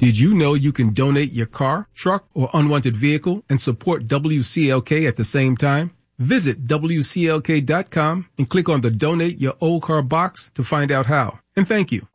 Did you know you can donate your car, truck, or unwanted vehicle and support WCLK at the same time? Visit WCLK.com and click on the Donate Your Old Car box to find out how. And thank you.